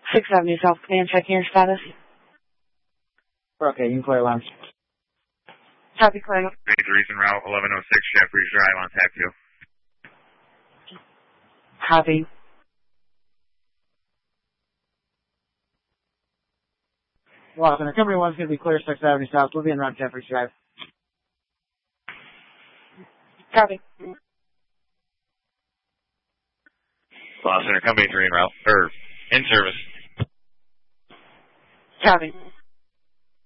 6th Avenue South Command, checking your status. Okay, you can clear lounge. Copy, clear. Major reason route 1106 Jeffries Drive on tap 2. Copy. Well, Center Company 1's going to be clear 6th Avenue South. We'll be en route Jeffries Drive. Copy. Well, Center Company 3 en route, in service. Copy.